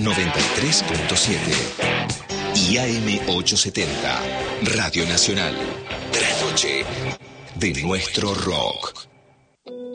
93.7 y AM870, Radio Nacional. Trasnoche de nuestro rock.